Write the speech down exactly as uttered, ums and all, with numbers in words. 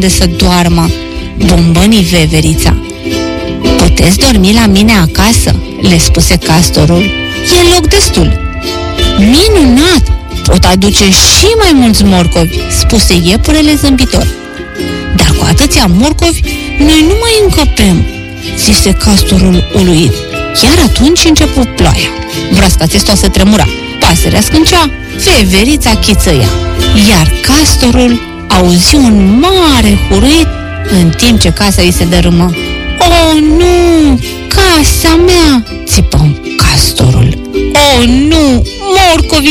de să doarmă, bombănii veverița. Puteți dormi la mine acasă, le spuse castorul. E loc destul. Minunat! Pot aduce și mai mulți morcovi, spuse iepurele zâmbitor. Dar cu atâția morcovi, noi nu mai încăpem, zise castorul uluit. Chiar atunci începu ploaia. Broasca țestoasă tremura, pasărea scâncea, veverița chițăia, iar castorul auzi un mare huruit în timp ce casa îi se dărâmă. O, nu! Casa mea! Țipă castorul. O, nu! Morcovii